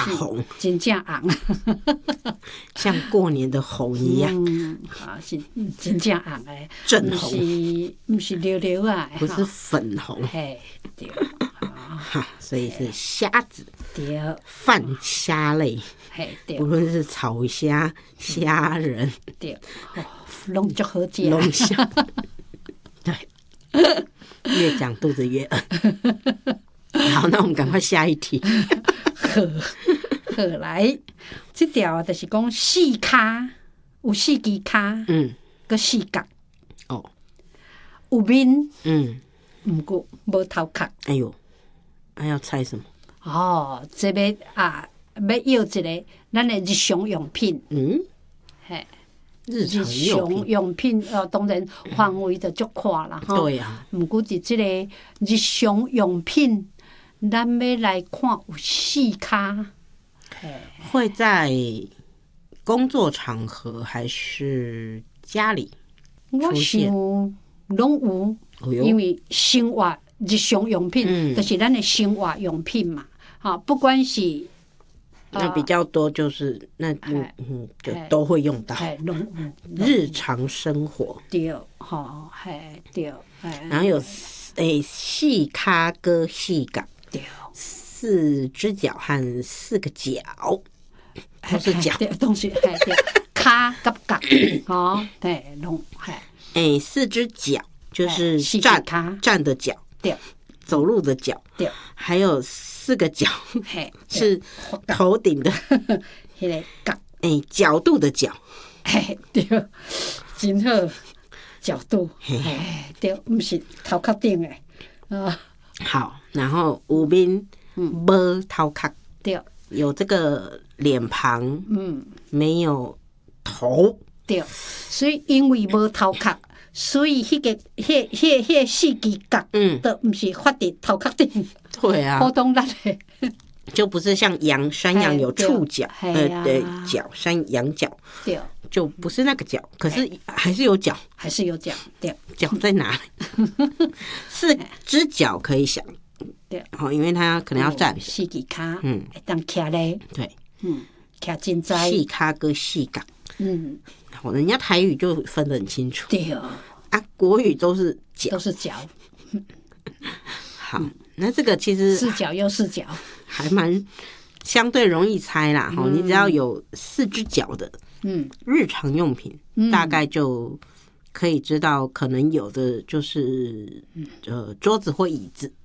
大红， 真正红， 像过年的红一样。 是真正红的， 正红， 不是溜溜啊， 不是粉红。 嘿，对， 所以是虾子， 对， 饭虾类， 嘿，对， 不论是炒虾、虾仁， 对，拢足好食， 龙虾，对，越讲肚子越饿。好，那我们赶快下一题。 好来，这条就是讲四骹，有四支骹，佮四角， 哦， 有面，毋过无头壳。 哎呦，还要猜什么？ 哦，这要要要一个咱的日常用品，嘿， 日常用品当然范围就足宽啦，哈。 对啊， 毋过是这个日常用品，咱要来看有四骹， 会在工作场合还是家里我想拢有，因为生活日常用品就是咱的生活用品嘛，哈，不管是那比较多就是那就都会用到，日常生活对，吼，嘿对， 然后有四骹跟四角， 对， 四只脚和四个脚，都是脚， 东西，嘿对，骹甲角，吼，对，拢嘿， 四只脚就是站的脚， 对， 走路的脚， 对， 还有四个角， 嘿， 是头顶的， 迄个角， 角度的角， 嘿对，真好，角度，嘿对，毋是头壳顶的， 好，然后有面无头壳， 对， 有这个脸庞，没有头， 对，所以因为无头壳。所以迄个四支角，都毋是发伫头壳顶。 对啊， 普通咱的就不是像山羊有触角，对，角山羊角， 对， 就不是那个角，可是还是有角， 还是有角，对， 角在哪里？四只脚可以想， 对， 因为它可能要站， 四支骹，会当徛咧， 对， 徛真在， 四骹跟四角，人家台语就分得很清楚， 对国语都是脚， 都是脚。 好，那这个其实四脚又四脚， 还蛮相对容易猜啦。你只要有四只脚的，日常用品，大概就可以知道，可能有的就是桌子或椅子，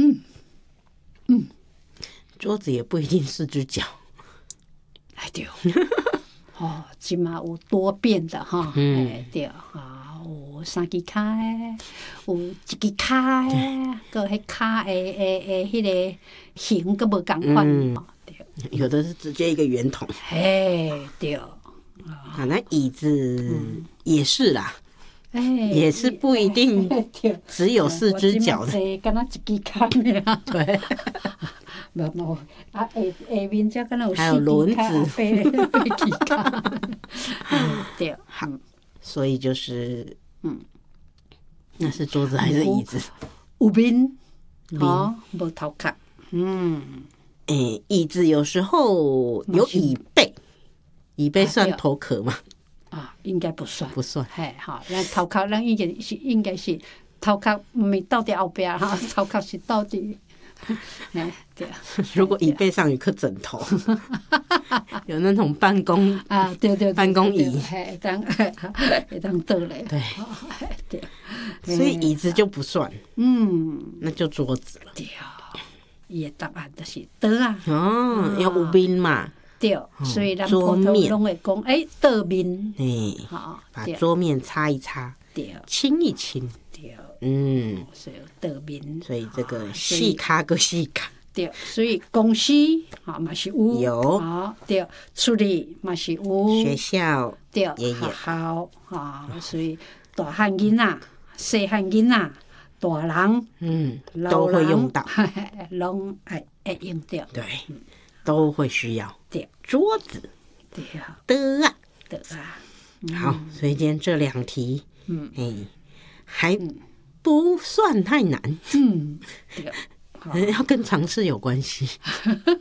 桌子也不一定四只脚， 哎对。即嘛有多变的哈，对有三支骹的，有一支骹的，搁迄骹的迄个形搁无共款，对， 有的是直接一个圆筒， 对， 那椅子也是啦，也是不一定只有四只脚的， 敢若一支骹尔， 对。 无下面才敢若有还有轮子， 对， 好，所以就是那是桌子还是椅子？ 有面，无头壳， 椅子有时候有椅背，椅背算头壳吗？ 应该不算， 不算。 咱头壳咱应该是头壳，毋是倒伫后壁哈，头壳是倒伫。对， 如果椅背上有颗枕头，有那种办公对， 办公椅， 会当倒嘞，对， 所以椅子就不算，那就桌子了。 对，伊的答案就是桌啊， 要有面嘛， 对，所以咱普通拢会讲，桌面， 把桌面擦一擦， 对， 清一清。 所以桌面， 所以这个四骹跟四角， 对，所以公司嘛是有，对，厝里嘛是有， 学校对，学校所以大汉囡仔、细汉囡仔、大人， 都会用到， 拢会用到， 对，都会需要， 对， 桌子， 对的啊，好，所以今天这两题，还不算太难， 对， 要跟常识有关系。